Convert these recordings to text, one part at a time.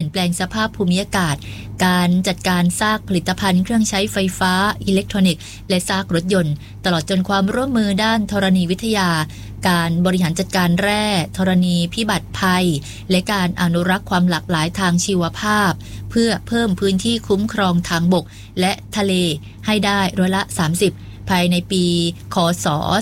ยนแปลงสภาพภูมิอากาศการจัดการซากผลิตภัณฑ์เครื่องใช้ไฟฟ้าอิเล็กทรอนิกส์และซากรถยนต์ตลอดจนความร่วมมือด้านธรณีวิทยาการบริหารจัดการแร่ธรณีพิบัติภัยและการอนุรักษ์ความหลากหลายทางชีวภาพเพื่อเพิ่มพื้นที่คุ้มครองทางบกและทะเลให้ได้ร้อยละ30ภายในปีคศ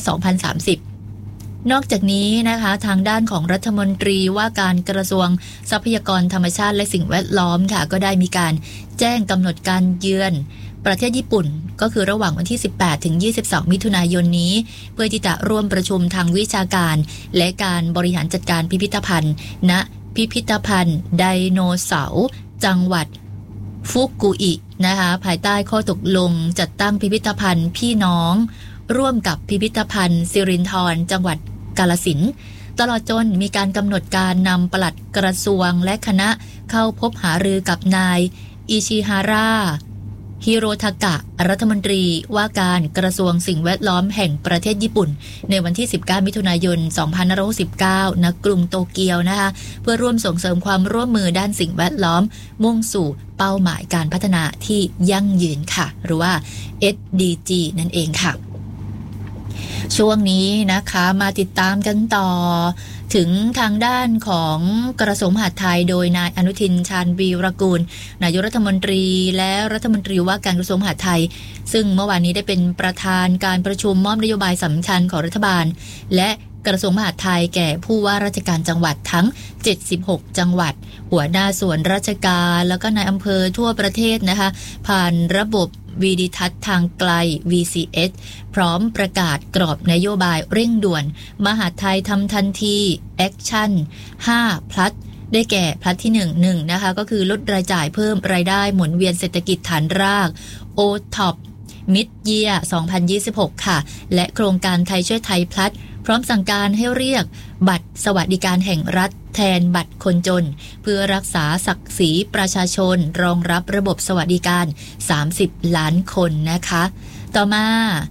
2030นอกจากนี้นะคะทางด้านของรัฐมนตรีว่าการกระทรวงทรัพยากรธรรมชาติและสิ่งแวดล้อมค่ะก็ได้มีการแจ้งกำหนดการเยือนประเทศญี่ปุ่นก็คือระหว่างวันที่18ถึง22มิถุนายนนี้เพื่อที่จะร่วมประชุมทางวิชาการและการบริหารจัดการพิพิธภัณฑ์ณพิพิธภัณฑ์ไดโนเสาร์จังหวัดฟุกุอินะคะภายใต้ข้อตกลงจัดตั้งพิพิธภัณฑ์พี่น้องร่วมกับพิพิธภัณฑ์สิรินธรจังหวัดกาฬสินธุ์ตลอดจนมีการกำหนดการนำปลัดกระทรวงและคณะเข้าพบหารือกับนายอิชิฮาระฮิโรทากะรัฐมนตรีว่าการกระทรวงสิ่งแวดล้อมแห่งประเทศญี่ปุ่นในวันที่19มิถุนายน2569ณกรุงโตเกียวนะคะเพื่อร่วมส่งเสริมความร่วมมือด้านสิ่งแวดล้อมมุ่งสู่เป้าหมายการพัฒนาที่ยั่งยืนค่ะหรือว่า SDG นั่นเองค่ะช่วงนี้นะคะมาติดตามกันต่อถึงทางด้านของกระทรวงมหาดไทยโดยนายอนุทินชาญวีรกูลนายกรัฐมนตรีและรัฐมนตรีว่าการกระทรวงมหาดไทยซึ่งเมื่อวานนี้ได้เป็นประธานการประชุมมอบนโยบายสำคัญของรัฐบาลและกระทรวงมหาดไทยแก่ผู้ว่าราชการจังหวัดทั้ง76จังหวัดหัวหน้าส่วนราชการแล้วก็นายอำเภอทั่วประเทศนะคะผ่านระบบวิดิทัศน์ทางไกล VCS พร้อมประกาศกรอบนโยบายเร่งด่วนมหาดไทยทำทันทีแอคชั่น5 plus ได้แก่พลัดที่1นะคะก็คือลดรายจ่ายเพิ่มรายได้หมุนเวียนเศรษฐกิจฐานราก OTOP Mid Year 2026 ค่ะและโครงการไทยช่วยไทยพลัดพร้อมสั่งการให้เรียกบัตรสวัสดิการแห่งรัฐแทนบัตรคนจนเพื่อรักษาศักดิ์ศรีประชาชนรองรับระบบสวัสดิการ30ล้านคนนะคะต่อมา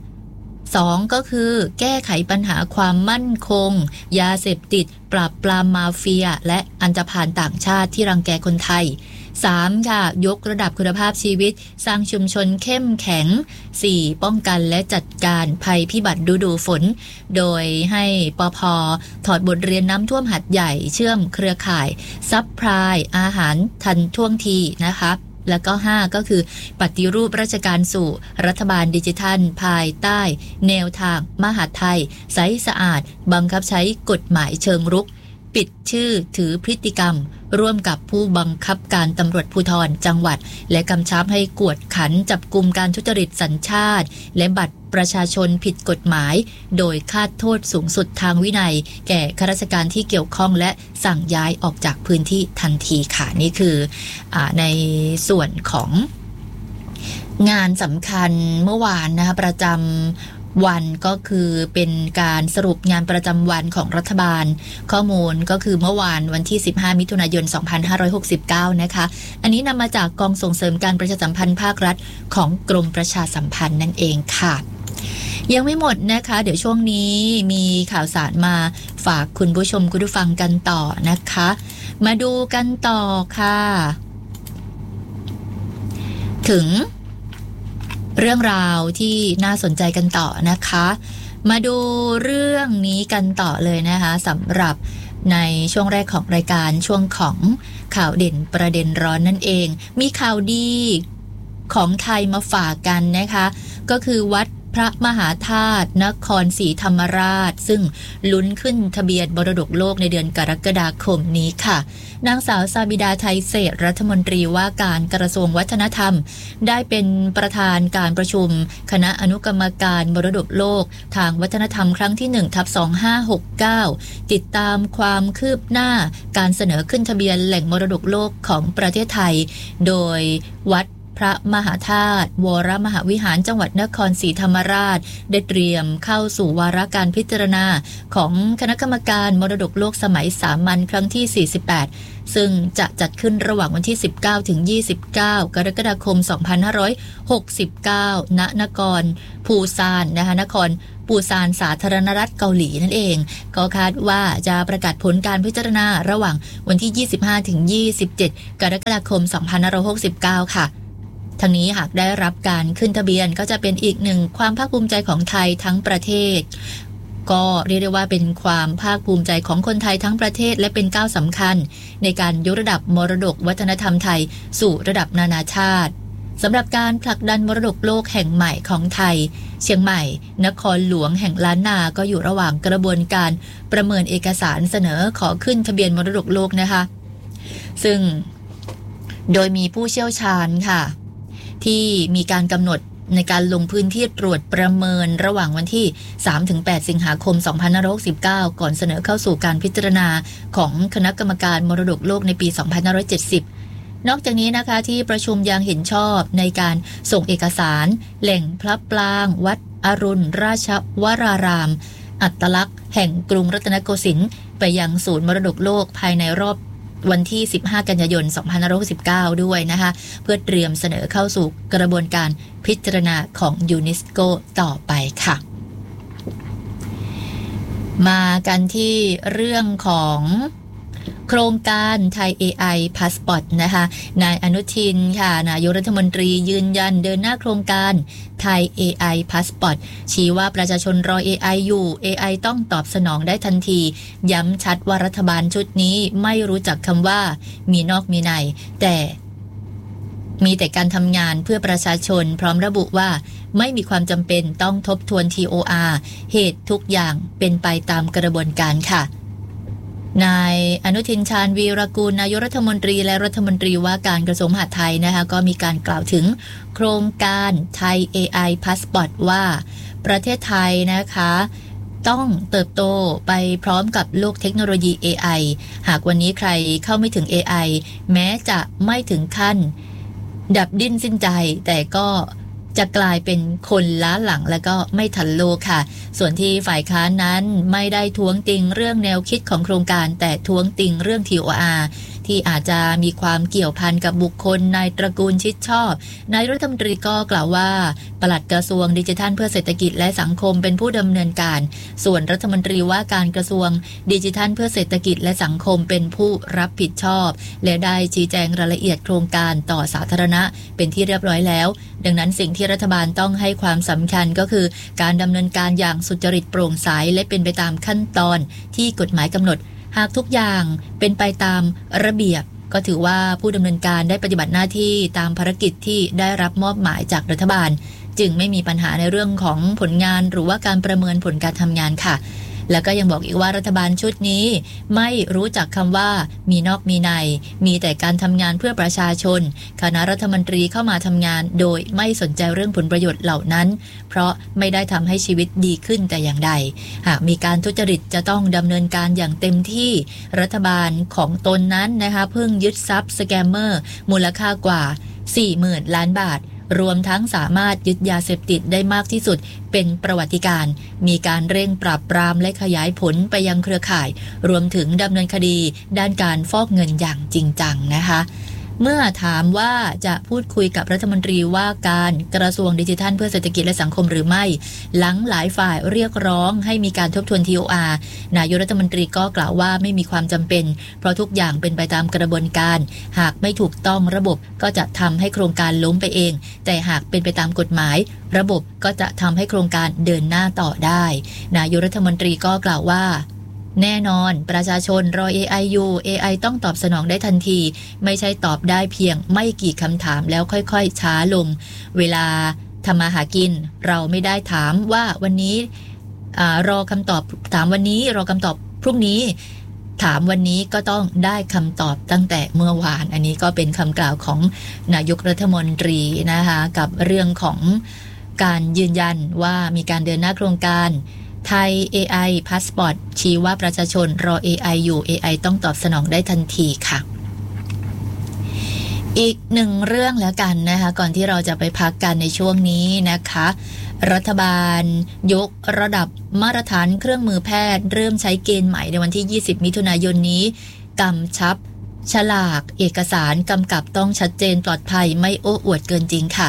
2ก็คือแก้ไขปัญหาความมั่นคงยาเสพติดปราบปรามมาเฟียและอันธพาลต่างชาติที่รังแกคนไทย3ค่ะยกระดับคุณภาพชีวิตสร้างชุมชนเข้มแข็ง4ป้องกันและจัดการภัยพิบัติฤดูฝนโดยให้ปภ.ถอดบทเรียนน้ำท่วมหัดใหญ่เชื่อมเครือข่ายซัพพลายอาหารทันท่วงทีนะคะแล้วก็5ก็คือปฏิรูปราชการสู่รัฐบาลดิจิทัลภายใต้แนวทางมหาดไทยใสสะอาดบังคับใช้กฎหมายเชิงรุกปิดชื่อถือพฤติกรรมร่วมกับผู้บังคับการตำรวจภูธรจังหวัดและกำชับให้กวดขันจับกุมการทุจริตสัญชาติและบัตรประชาชนผิดกฎหมายโดยคาดโทษสูงสุดทางวินัยแก่ข้าราชการที่เกี่ยวข้องและสั่งย้ายออกจากพื้นที่ทันทีค่ะนี่คือในส่วนของงานสำคัญเมื่อวานนะคะประจำวันก็คือเป็นการสรุปงานประจำวันของรัฐบาลข้อมูลก็คือเมื่อวานวันที่15มิถุนายน2569นะคะอันนี้นำมาจากกองส่งเสริมการประชาสัมพันธ์ภาครัฐของกรมประชาสัมพันธ์นั่นเองค่ะยังไม่หมดนะคะเดี๋ยวช่วงนี้มีข่าวสารมาฝากคุณผู้ชมคุณผู้ฟังกันต่อนะคะมาดูกันต่อค่ะถึงเรื่องราวที่น่าสนใจกันต่อนะคะมาดูเรื่องนี้กันต่อเลยนะคะสำหรับในช่วงแรกของรายการช่วงของข่าวเด่นประเด็นร้อนนั่นเองมีข่าวดีของไทยมาฝากกันนะคะก็คือวัดพระมหาธาตุนครศรีธรรมราชซึ่งลุ้นขึ้นทะเบียนมรดกโลกในเดือนกรกฎาคมนี้ค่ะนางสาวซาบิดาไทยเศรษฐ์รัฐมนตรีว่าการกระทรวงวัฒนธรรมได้เป็นประธานการประชุมคณะอนุกรรมการมรดกโลกทางวัฒนธรรมครั้งที่ 1/2569 ติดตามความคืบหน้าการเสนอขึ้นทะเบียนแหล่งมรดกโลกของประเทศไทยโดยวัดพระมหาธาตุวรมหาวิหารจังหวัดนครศรีธรรมราชได้เตรียมเข้าสู่วาระการพิจารณาของคณะกรรมการมรดกโลกสมัยสามัญครั้งที่48ซึ่งจะจัดขึ้นระหว่างวันที่19ถึง29กรกฎาคม2569ณนครปูซานนะคะนครปูซานสาธารณรัฐเกาหลีนั่นเองก็คาดว่าจะประกาศผลการพิจารณาระหว่างวันที่ 25 ถึง 27 กรกฎาคม 2569 ค่ะทั้งนี้หากได้รับการขึ้นทะเบียนก็จะเป็นอีกหนึ่งความภาคภูมิใจของไทยทั้งประเทศก็เรียกได้ว่าเป็นความภาคภูมิใจของคนไทยทั้งประเทศและเป็นก้าวสำคัญในการยกระดับมรดกวัฒนธรรมไทยสู่ระดับนานาชาติสำหรับการผลักดันมรดกโลกแห่งใหม่ของไทยเชียงใหม่นครหลวงแห่งล้านนาก็อยู่ระหว่างกระบวนการประเมินเอกสารเสนอขอขึ้นทะเบียนมรดกโลกนะคะซึ่งโดยมีผู้เชี่ยวชาญค่ะที่มีการกำหนดในการลงพื้นที่ตรวจประเมินระหว่างวันที่ 3-8 สิงหาคม 2569 ก่อนเสนอเข้าสู่การพิจารณาของคณะกรรมการมรดกโลกในปี 2570 นอกจากนี้นะคะที่ประชุมยังเห็นชอบในการส่งเอกสารแหล่งพระปรางวัดอรุณราชวรารามอัตลักษณ์แห่งกรุงรัตนโกสินทร์ไปยังศูนย์มรดกโลกภายในรอบวันที่ 15 กันยายน 2569 ด้วยนะคะเพื่อเตรียมเสนอเข้าสู่กระบวนการพิจารณาของยูเนสโกต่อไปค่ะมากันที่เรื่องของโครงการไทย AI Passport นะคะนายอนุทินค่ะนายกรัฐมนตรียืนยันเดินหน้าโครงการไทย AI Passport ชี้ว่าประชาชนรอ AI อยู่ AI ต้องตอบสนองได้ทันทีย้ำชัดว่ารัฐบาลชุดนี้ไม่รู้จักคำว่ามีนอกมีในแต่มีแต่การทำงานเพื่อประชาชนพร้อมระบุว่าไม่มีความจำเป็นต้องทบทวน TOR เหตุทุกอย่างเป็นไปตามกระบวนการค่ะนายอนุทินชาญวีรกูลนายกรัฐมนตรีและรัฐมนตรีว่าการกระทรวงมหาดไทยนะคะก็มีการกล่าวถึงโครงการไทย AI Passport ว่าประเทศไทยนะคะต้องเติบโตไปพร้อมกับโลกเทคโนโลยี AI หากวันนี้ใครเข้าไม่ถึง AI แม้จะไม่ถึงขั้นดับดิ้นสิ้นใจแต่ก็จะกลายเป็นคนล้าหลังและก็ไม่ทันโลกค่ะส่วนที่ฝ่ายค้านนั้นไม่ได้ท้วงติงเรื่องแนวคิดของโครงการแต่ท้วงติงเรื่อง TOR ที่อาจจะมีความเกี่ยวพันกับบุคคลในตระกูลชิดชอบนายรัฐมนตรีก็กล่าวว่าปลัดกระทรวงดิจิทัลเพื่อเศรษฐกิจและสังคมเป็นผู้ดำเนินการส่วนรัฐมนตรีว่าการกระทรวงดิจิทัลเพื่อเศรษฐกิจและสังคมเป็นผู้รับผิดชอบและได้ชี้แจงรายละเอียดโครงการต่อสาธารณะเป็นที่เรียบร้อยแล้วดังนั้นสิ่งที่รัฐบาลต้องให้ความสำคัญก็คือการดำเนินการอย่างสุจริตโปร่งใสและเป็นไปตามขั้นตอนที่กฎหมายกำหนดหากทุกอย่างเป็นไปตามระเบียบก็ถือว่าผู้ดำเนินการได้ปฏิบัติหน้าที่ตามภารกิจที่ได้รับมอบหมายจากรัฐบาลจึงไม่มีปัญหาในเรื่องของผลงานหรือว่าการประเมินผลการทำงานค่ะแล้วก็ยังบอกอีกว่ารัฐบาลชุดนี้ไม่รู้จักคำว่ามีนอกมีในมีแต่การทำงานเพื่อประชาชนคณะรัฐมนตรีเข้ามาทำงานโดยไม่สนใจเรื่องผลประโยชน์เหล่านั้นเพราะไม่ได้ทำให้ชีวิตดีขึ้นแต่อย่างใดหากมีการทุจริตจะต้องดำเนินการอย่างเต็มที่รัฐบาลของตนนั้นนะคะเพิ่งยึดทรัพย์สแกมเมอร์มูลค่ากว่า 40,000 ล้านบาทรวมทั้งสามารถยึดยาเสพติดได้มากที่สุดเป็นประวัติการณ์มีการเร่งปราบปรามและขยายผลไปยังเครือข่ายรวมถึงดำเนินคดีด้านการฟอกเงินอย่างจริงจังนะคะเมื่อถามว่าจะพูดคุยกับรัฐมนตรีว่าการกระทรวงดิจิทัลเพื่อเศรษฐกิจและสังคมหรือไม่หลังหลายฝ่ายเรียกร้องให้มีการทบทวน TOR นายกรัฐมนตรีก็กล่าวว่าไม่มีความจำเป็นเพราะทุกอย่างเป็นไปตามกระบวนการหากไม่ถูกต้องระบบก็จะทำให้โครงการล้มไปเองแต่หากเป็นไปตามกฎหมายระบบก็จะทำให้โครงการเดินหน้าต่อได้นายกรัฐมนตรีก็กล่าวว่าแน่นอนประชาชนรอ AI อยู่ AI ต้องตอบสนองได้ทันทีไม่ใช่ตอบได้เพียงไม่กี่คำถามแล้วค่อยๆช้าลงเวลาทำมาหากินเราไม่ได้ถามว่าวันนี้รอคำตอบถามวันนี้รอคำตอบพรุ่งนี้ถามวันนี้ก็ต้องได้คำตอบตั้งแต่เมื่อวานอันนี้ก็เป็นคำกล่าวของนายกรัฐมนตรีนะคะกับเรื่องของการยืนยันว่ามีการเดินหน้าโครงการไทย AI Passport ชี้ว่าประชาชนรอ AI อยู่ AI ต้องตอบสนองได้ทันทีค่ะอีกหนึ่งเรื่องแล้วกันนะคะก่อนที่เราจะไปพักกันในช่วงนี้นะคะรัฐบาลยกระดับมาตรฐานเครื่องมือแพทย์เริ่มใช้เกณฑ์ใหม่ในวันที่20มิถุนายนนี้กำชับฉลากเอกสารกำกับต้องชัดเจนปลอดภัยไม่โอ้อวดเกินจริงค่ะ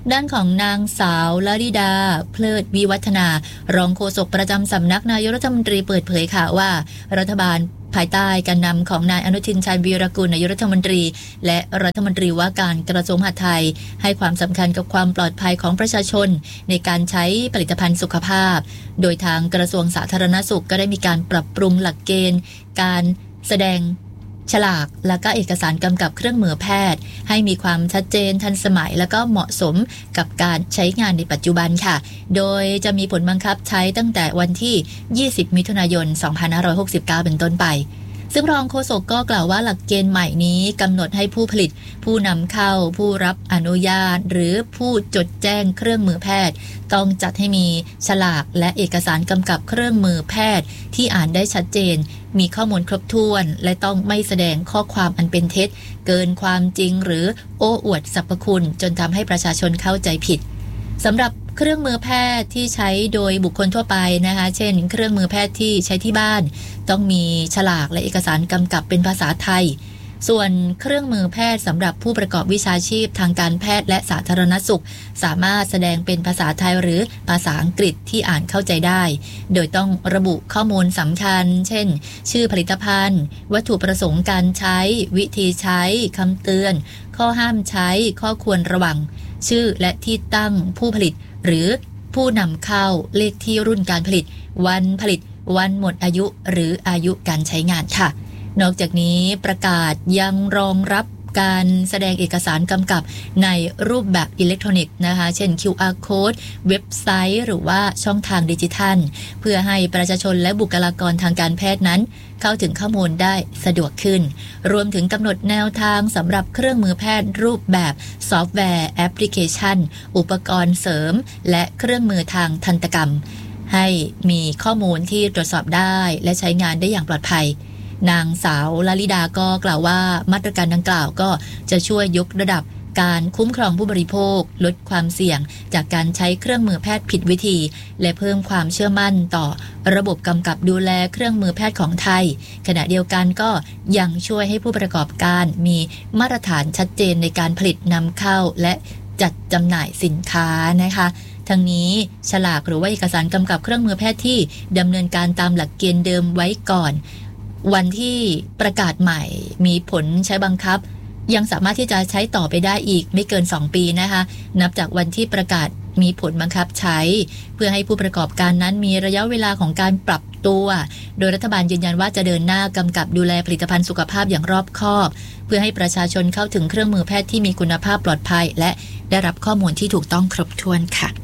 ด้านของนางสาวลลิดาเพลิดวิวัฒนารองโฆษกประจำสำนักนายกรัฐมนตรีเปิดเผยค่ะว่ารัฐบาลภายใต้การนำของนายอนุทินชาญวีรกุลนายกรัฐมนตรีและรัฐมนตรีว่าการกระทรวงมหาดไทยให้ความสำคัญกับความปลอดภัยของประชาชนในการใช้ผลิตภัณฑ์สุขภาพโดยทางกระทรวงสาธารณสุขก็ได้มีการปรับปรุงหลักเกณฑ์การแสดงฉลากและก็เอกสารกำกับเครื่องมือแพทย์ให้มีความชัดเจนทันสมัยและก็เหมาะสมกับการใช้งานในปัจจุบันค่ะโดยจะมีผลบังคับใช้ตั้งแต่วันที่ 20 มิถุนายน 2569 เป็นต้นไปซึ่งรองโฆษกก็กล่าวว่าหลักเกณฑ์ใหม่นี้กำหนดให้ผู้ผลิตผู้นำเข้าผู้รับอนุญาตหรือผู้จดแจ้งเครื่องมือแพทย์ต้องจัดให้มีฉลากและเอกสารกำกับเครื่องมือแพทย์ที่อ่านได้ชัดเจนมีข้อมูลครบถ้วนและต้องไม่แสดงข้อความอันเป็นเท็จเกินความจริงหรือโอ้อวดสรรพคุณจนทำให้ประชาชนเข้าใจผิดสำหรับเครื่องมือแพทย์ที่ใช้โดยบุคคลทั่วไปนะคะเช่นเครื่องมือแพทย์ที่ใช้ที่บ้านต้องมีฉลากและเอกสารกำกับเป็นภาษาไทยส่วนเครื่องมือแพทย์สำหรับผู้ประกอบวิชาชีพทางการแพทย์และสาธารณสุขสามารถแสดงเป็นภาษาไทยหรือภาษาอังกฤษที่อ่านเข้าใจได้โดยต้องระบุข้อมูลสำคัญเช่นชื่อผลิตภัณฑ์วัตถุประสงค์การใช้วิธีใช้คำเตือนข้อห้ามใช้ข้อควรระวังชื่อและที่ตั้งผู้ผลิตหรือผู้นำเข้าเลขที่รุ่นการผลิตวันผลิตวันหมดอายุหรืออายุการใช้งานค่ะนอกจากนี้ประกาศยังรองรับการแสดงเอกสารกำกับในรูปแบบอิเล็กทรอนิกส์นะคะเช่น QR Code เว็บไซต์หรือว่าช่องทางดิจิทัลเพื่อให้ประชาชนและบุคลากรทางการแพทย์นั้นเข้าถึงข้อมูลได้สะดวกขึ้นรวมถึงกำหนดแนวทางสำหรับเครื่องมือแพทย์รูปแบบซอฟต์แวร์แอปพลิเคชันอุปกรณ์เสริมและเครื่องมือทางทันตกรรมให้มีข้อมูลที่ตรวจสอบได้และใช้งานได้อย่างปลอดภัยนางสาวลลิดาก็กล่าวว่ามาตรการดังกล่าวก็จะช่วยยกระดับการคุ้มครองผู้บริโภคลดความเสี่ยงจากการใช้เครื่องมือแพทย์ผิดวิธีและเพิ่มความเชื่อมั่นต่อระบบกำกับดูแลเครื่องมือแพทย์ของไทยขณะเดียวกันก็ยังช่วยให้ผู้ประกอบการมีมาตรฐานชัดเจนในการผลิตนำเข้าและจัดจำหน่ายสินค้านะคะทั้งนี้ฉลากหรือว่าเอกสารกำกับเครื่องมือแพทย์ที่ดำเนินการตามหลักเกณฑ์เดิมไว้ก่อนวันที่ประกาศใหม่มีผลใช้บังคับยังสามารถที่จะใช้ต่อไปได้อีกไม่เกิน2 ปีนะคะนับจากวันที่ประกาศมีผลบังคับใช้เพื่อให้ผู้ประกอบการนั้นมีระยะเวลาของการปรับตัวโดยรัฐบาลยืนยันว่าจะเดินหน้ากำกับดูแลผลิตภัณฑ์สุขภาพอย่างรอบคอบเพื่อให้ประชาชนเข้าถึงเครื่องมือแพทย์ที่มีคุณภาพปลอดภัยและได้รับข้อมูลที่ถูกต้องครบถ้วนค่ะ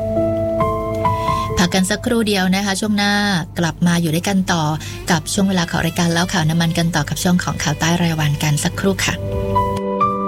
พักกันสักครู่เดียวนะคะช่วงหน้ากลับมาอยู่ด้วยกันต่อกับช่วงเวลาของรายการเล่าข่าวน้ำมันกันต่อกับช่วงของข่าวใต้รายวันกันสักครู่ค่ะ